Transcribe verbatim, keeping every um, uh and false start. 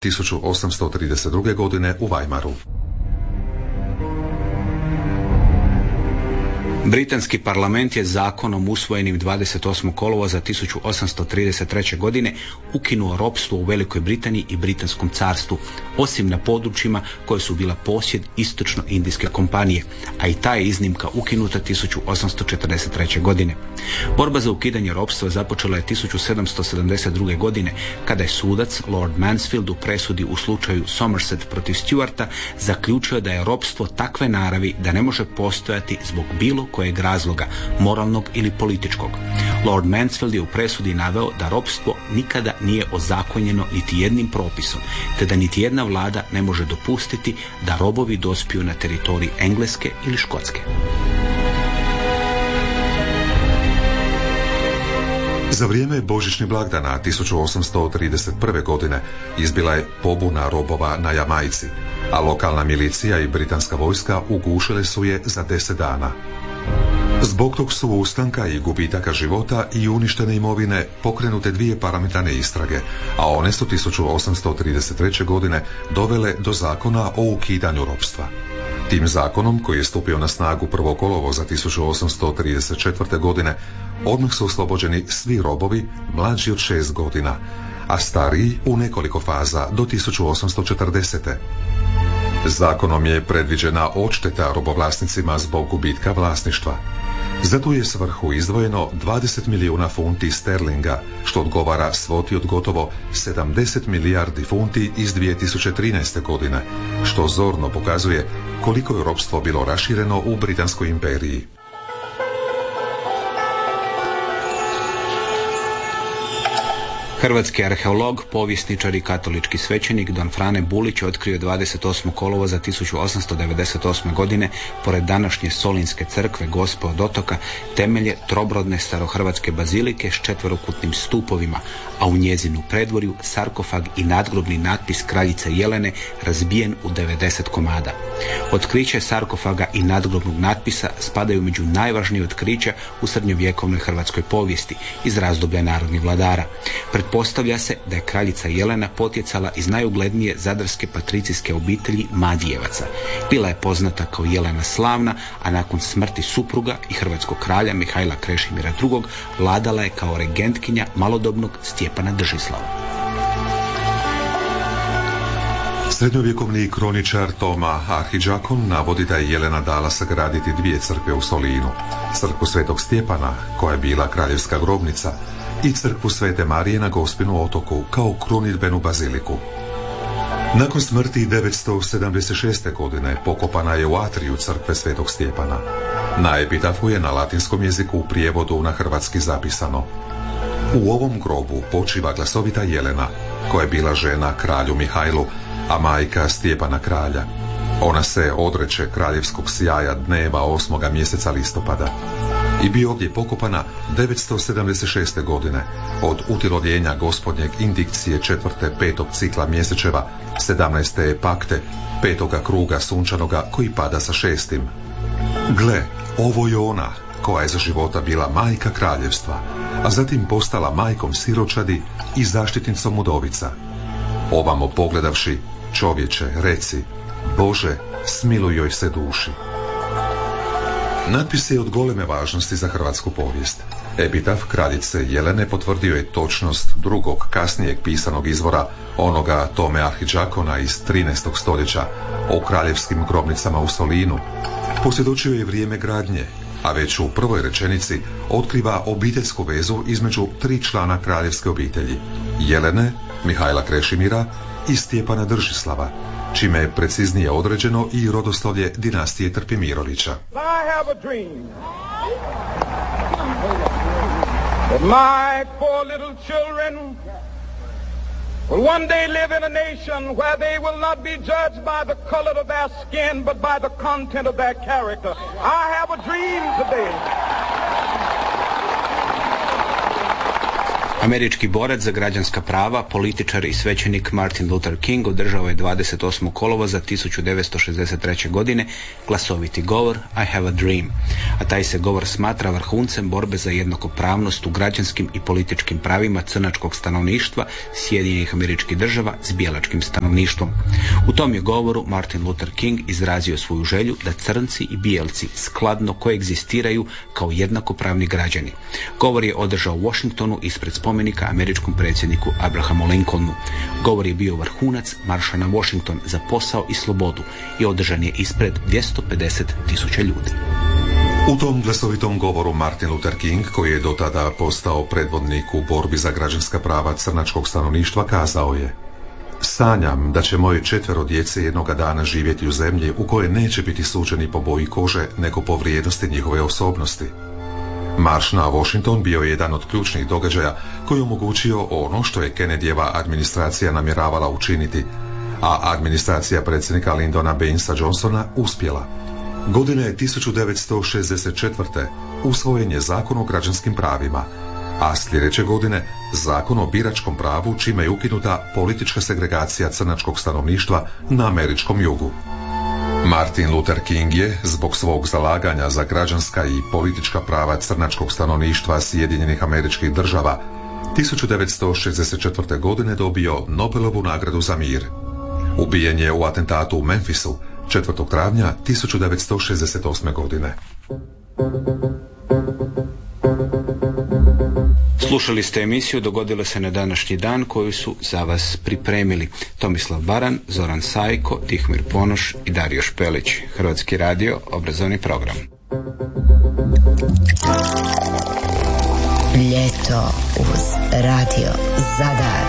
tisuću osamsto trideset druge. godine u Weimaru. Britanski parlament je zakonom usvojenim dvadeset osmog kolovoza tisuću osamsto trideset treće. godine ukinuo ropstvo u Velikoj Britaniji i Britanskom carstvu, osim na područjima koje su bila posjed Istočno-indijske kompanije, a i ta je iznimka ukinuta tisuću osamsto četrdeset treće. godine. Borba za ukidanje ropstva započela je tisuću sedamsto sedamdeset druge. godine, kada je sudac Lord Mansfield u presudi u slučaju Somerset protiv Stuarta zaključio da je ropstvo takve naravi da ne može postojati zbog bilo kojeg razloga, moralnog ili političkog. Lord Mansfield je u presudi naveo da ropstvo nikada nije ozakonjeno niti jednim propisom, te da niti jedna vlada ne može dopustiti da robovi dospiju na teritorij Engleske ili Škotske. Za vrijeme božićnih blagdana tisuću osamsto trideset prve. godine izbila je pobuna robova na Jamajci, a lokalna milicija i britanska vojska ugušile su je za deset dana. Zbog tog su ustanka i gubitaka života i uništene imovine pokrenute dvije parlamentarne istrage, a one su tisuću osamsto trideset treće. godine dovele do zakona o ukidanju ropstva. Tim zakonom, koji je stupio na snagu prvog kolovoza tisuću osamsto trideset četvrte. godine, odmah su oslobođeni svi robovi mlađi od šest godina, a stariji u nekoliko faza do tisuću osamsto četrdesete. Zakonom je predviđena odšteta robovlasnicima zbog gubitka vlasništva. Za tu je svrhu izdvojeno dvadeset milijuna funti sterlinga, što odgovara svoti od gotovo sedamdeset milijardi funti iz dvije tisuće trinaeste. godine, što zorno pokazuje koliko je ropstvo bilo rašireno u Britanskoj imperiji. Hrvatski arheolog, povjesničar i katolički svećenik don Frane Bulić otkrio dvadeset osmog kolovoza tisuću osamsto devedeset osme. godine pored današnje Solinske crkve Gospe od Otoka temelje trobrodne starohrvatske bazilike s četverokutnim stupovima, a u njezinu predvorju sarkofag i nadgrobni natpis kraljice Jelene razbijen u devedeset komada. Otkriće sarkofaga i nadgrobnog natpisa spadaju među najvažnije otkrića u srednjovjekovnoj hrvatskoj povijesti iz razdoblja narodnih vladara. Pretpostavlja se da je kraljica Jelena potjecala iz najuglednije zadarske patricijske obitelji Madijevaca. Bila je poznata kao Jelena Slavna, a nakon smrti supruga i hrvatskog kralja Mihajla Krešimira drugog. vladala je kao regentkinja malodobnog Stjepana Držislava. Srednjovjekovni kroničar Toma Arhidžakon navodi da je Jelena dala sagraditi dvije crkve u Solinu. Crkvu Svetog Stjepana, koja je bila kraljevska grobnica, i crkvu Svete Marije na Gospinu otoku kao krunidbenu baziliku. Nakon smrti devetsto sedamdeset šeste. godine pokopana je u atriju crkve Svetog Stjepana. Na epitafu je na latinskom jeziku u prijevodu na hrvatski zapisano: u ovom grobu počiva glasovita Jelena, koja je bila žena kralju Mihajlu, a majka Stjepana kralja. Ona se odreče kraljevskog sjaja dneva osmoga mjeseca listopada i bi ovdje pokopana devetsto sedamdeset šeste. godine od utilovljenja gospodnjeg indikcije četvrte petog cikla mjesečeva, sedamnaeste epakte, petoga kruga sunčanoga koji pada sa šestim. Gle, ovo je ona koja je za života bila majka kraljevstva, a zatim postala majkom siročadi i zaštitnicom udovica. Ovamo pogledavši, čovječe, reci: Bože, smiluj joj se duši. Natpis je od goleme važnosti za hrvatsku povijest. Epitaf kraljice Jelene potvrdio je točnost drugog kasnijeg pisanog izvora, onoga Tome Arhidžakona iz trinaestog. stoljeća, o kraljevskim grobnicama u Solinu. Posvjedočio je vrijeme gradnje, a već u prvoj rečenici otkriva obiteljsku vezu između tri člana kraljevske obitelji: Jelene, Mihajla Krešimira i Stjepana Držislava, čime je preciznije određeno i rodoslovlje dinastije Trpimirovića. I have a dream that my four little children will one day live in a nation where they will not be judged by the color of their skin, but by the content of their character. I have a dream today Američki borac za građanska prava, političar i svećenik Martin Luther King održao je dvadeset osmog kolovoza tisuću devetsto šezdeset treće. godine glasoviti govor I have a dream, a taj se govor smatra vrhuncem borbe za jednakopravnost u građanskim i političkim pravima crnačkog stanovništva Sjedinjenih Američkih Država s bijelačkim stanovništvom. U tom je govoru Martin Luther King izrazio svoju želju da crnci i bijelci skladno koegzistiraju kao jednakopravni građani. Govor je održao u Washingtonu ispred spomenika američkom predsjedniku Abrahamu Lincolnu. Govor je bio vrhunac marša na Washington za posao i slobodu i održan je ispred dvjesto pedeset tisuća ljudi. U tom glasovitom govoru Martin Luther King, koji je do tada postao predvodnik u borbi za građanska prava crnačkog stanovništva, kazao je: sanjam da će moje četvero djece jednoga dana živjeti u zemlji u kojoj neće biti suđeni po boji kože, nego po vrijednosti njihove osobnosti. Marš na Washington bio je jedan od ključnih događaja koji je omogućio ono što je Kennedyjeva administracija namjeravala učiniti, a administracija predsjednika Lyndona Bainesa Johnsona uspjela. Godine tisuću devetsto šezdeset četvrte. usvojen je Zakon o građanskim pravima, a sljedeće godine Zakon o biračkom pravu, čime je ukinuta politička segregacija crnačkog stanovništva na američkom jugu. Martin Luther King je, zbog svog zalaganja za građanska i politička prava crnačkog stanovništva Sjedinjenih Američkih Država, tisuću devetsto šezdeset četvrte. godine dobio Nobelovu nagradu za mir. Ubijen je u atentatu u Memphisu četvrtog travnja tisuću devetsto šezdeset osme. godine. Slušali ste emisiju Dogodilo se na današnji dan koju su za vas pripremili Tomislav Baran, Zoran Sajko, Tihomir Ponoš i Dario Špelić. Hrvatski radio, obrazovni program. Ljeto uz Radio Zadar.